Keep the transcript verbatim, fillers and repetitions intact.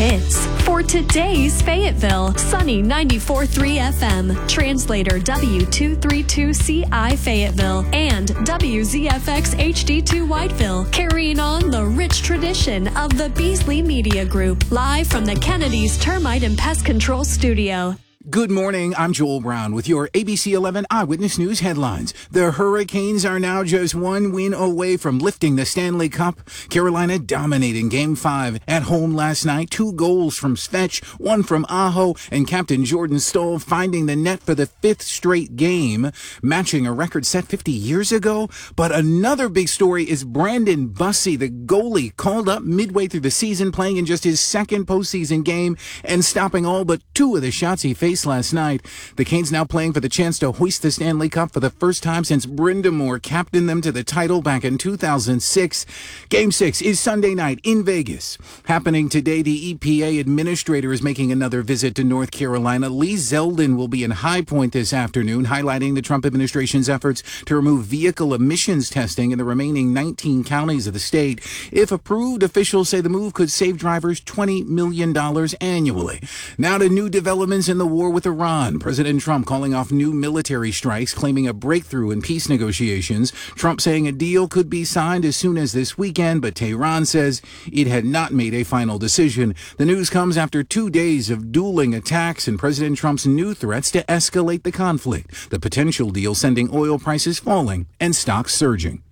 hits. For today's Fayetteville, sunny ninety-four point three F M, translator W two thirty-two C I Fayetteville, and W Z F X H D two Whiteville, carrying on the rich tradition of the Beasley Media Group, live from the Kennedy's Termite and Pest Control Studio. Good morning, I'm Joel Brown with your A B C eleven Eyewitness News headlines. The Hurricanes are now just one win away from lifting the Stanley Cup. Carolina dominating Game five at home last night. Two goals from Svetch, one from Aho, and Captain Jordan Stoll finding the net for the fifth straight game, matching a record set fifty years ago. But another big story is Brandon Bussey, the goalie, called up midway through the season, playing in just his second postseason game and stopping all but two of the shots he faced last night. The Canes now playing for the chance to hoist the Stanley Cup for the first time since Brind'Amour captained them to the title back in two thousand six. Game six is Sunday night in Vegas. Happening today, the E P A administrator is making another visit to North Carolina. Lee Zeldin will be in High Point this afternoon, highlighting the Trump administration's efforts to remove vehicle emissions testing in the remaining nineteen counties of the state. If approved, officials say the move could save drivers twenty million dollars annually. Now to new developments in the war with Iran. President Trump calling off new military strikes, claiming a breakthrough in peace negotiations. Trump saying a deal could be signed as soon as this weekend, but Tehran says it had not made a final decision. The news comes after two days of dueling attacks and President Trump's new threats to escalate the conflict. The potential deal sending oil prices falling and stocks surging.